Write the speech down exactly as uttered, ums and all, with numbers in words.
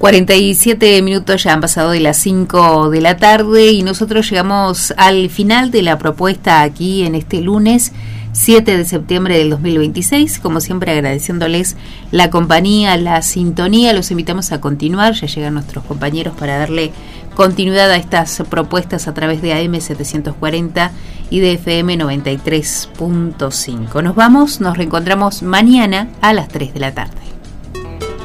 cuarenta y siete minutos ya han pasado de las cinco de la tarde y nosotros llegamos al final de la propuesta aquí en este lunes siete de septiembre del dos mil veintiséis. Como siempre, agradeciéndoles la compañía, la sintonía. Los invitamos a continuar. Ya llegan nuestros compañeros para darle continuidad a estas propuestas a través de A M setecientos cuarenta y de F M noventa y tres punto cinco. Nos vamos, nos reencontramos mañana a las tres de la tarde.